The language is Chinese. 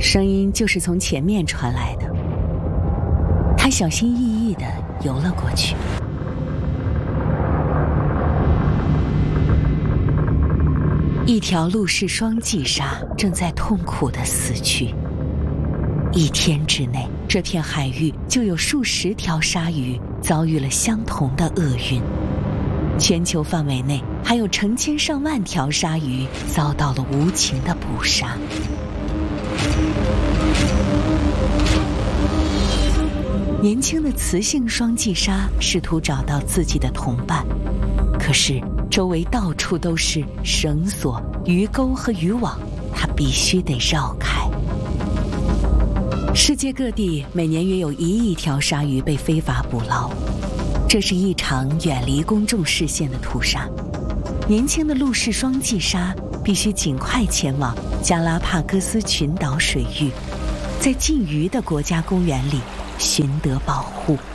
声音就是从前面传来的。他小心翼翼地游了过去。一条陆氏双髻鲨正在痛苦地死去。1天之内，这片海域就有数十条鲨鱼遭遇了相同的厄运。全球范围内还有成千上万条鲨鱼遭到了无情的捕杀。年轻的雌性双髻鲨试图找到自己的同伴，可是周围到处都是绳索、鱼钩和渔网，它必须得绕开。世界各地每年约有1亿条鲨鱼被非法捕捞，这是一场远离公众视线的屠杀。年轻的陆氏双髻鲨必须尽快前往加拉帕戈斯群岛水域，在禁渔的国家公园里寻得保护。